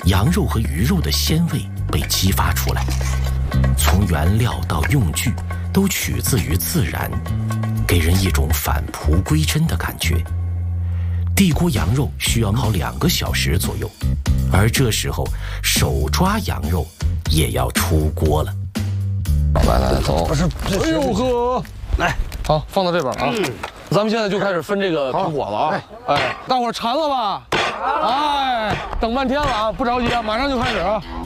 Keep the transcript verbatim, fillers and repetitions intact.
羊肉和鱼肉的鲜味被激发出来，从原料到用具都取自于自然，给人一种返璞归真的感觉。地锅羊肉需要烤两个小时左右，而这时候手抓羊肉也要出锅了。 来来走，不是， 哎呦呵， 来，好，放到这边啊。嗯、咱们现在就开始分这个苹果了啊！哎，大伙儿馋了吧？哎，等半天了啊，不着急啊，马上就开始啊！